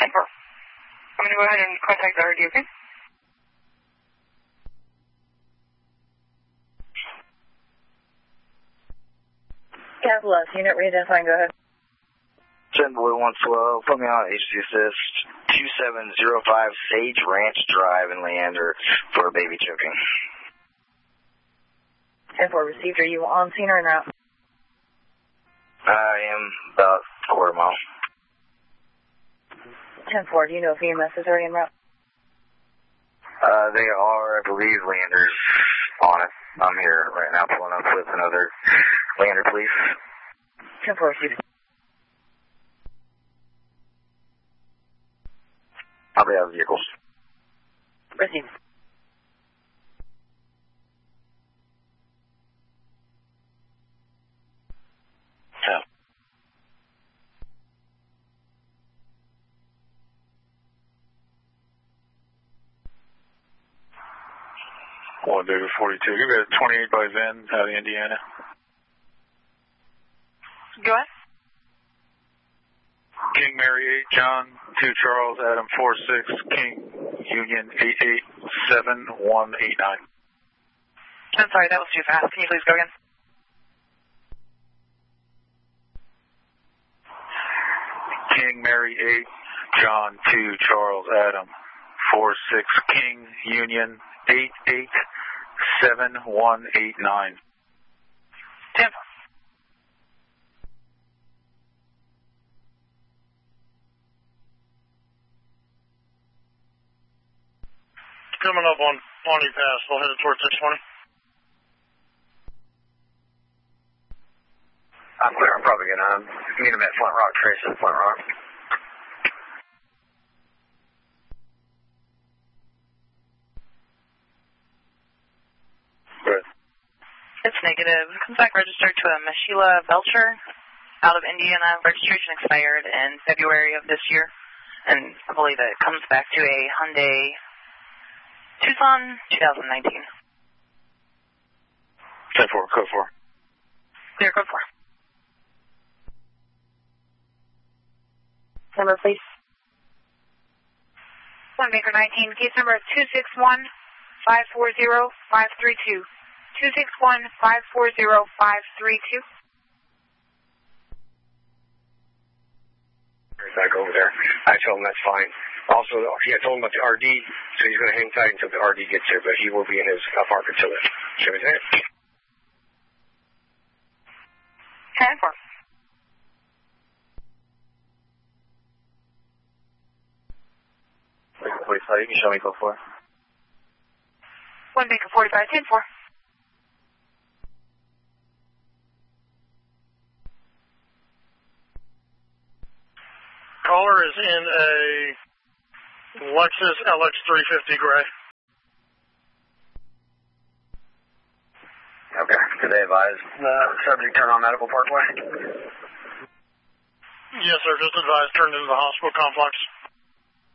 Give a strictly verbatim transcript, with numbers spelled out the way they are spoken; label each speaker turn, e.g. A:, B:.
A: ten four. I'm going to go ahead and contact the R D, okay?
B: Capital S, unit re-identifying, go ahead.
C: ten Blue one twelve, put me on H C assist, two seven zero five Sage Ranch Drive in Leander for baby choking.
B: ten four, received. Are you on scene or en route?
C: I am about a quarter mile.
B: ten four, do you know if E M S is already en route?
C: Uh, they are, I believe, Leander's on it. I'm here right now pulling up with another Leander police.
B: ten four, received.
C: I'll be out of vehicles.
B: Received.
C: So.
D: One David forty-two. You got twenty-eight by Zen out of Indiana.
A: Go ahead.
D: King Mary eight, John two Charles, Adam four six, King Union eight eight seven one eight nine.
A: I'm sorry, that was too fast. Can you please go again?
D: King Mary eight, John two Charles, Adam four six, King Union eight eight seven one eight nine.
A: ten four.
E: Coming up on Pawnee Pass, we'll head towards six twenty.
C: I'm clear. I'm probably going to um, meet him at Flint Rock, Trace at Flint Rock.
D: Good.
A: It's negative. Comes back registered to a Sheila Belcher out of Indiana. Registration expired in February of this year. And I believe it comes back to a Hyundai Tucson twenty nineteen.
D: ten four, code four.
A: Clear, code four.
B: Number, please.
F: One Maker nineteen, case number two six one five four zero five three two. two six one five four zero five three two.
C: Back over there. I told him that's fine. Also, yeah, I told him about the R D, so he's going to hang tight until the R D gets here, but he will be in his apartment until then. Show me that.
A: ten four.
C: forty-five, you can show me code four.
F: One Maker forty-five, ten four.
E: Caller is in a Lexus L X three fifty gray.
C: Okay. Did they advise the subject turn on Medical Parkway?
E: Yes, sir. Just advised turned into the hospital complex.